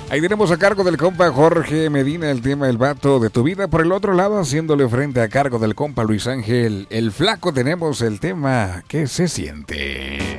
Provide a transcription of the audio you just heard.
Ahí tenemos a cargo del compa Jorge Medina el tema El vato de tu vida. Por el otro lado, haciéndole frente a cargo del compa Luis Ángel el Flaco, tenemos el tema ¿Qué se siente?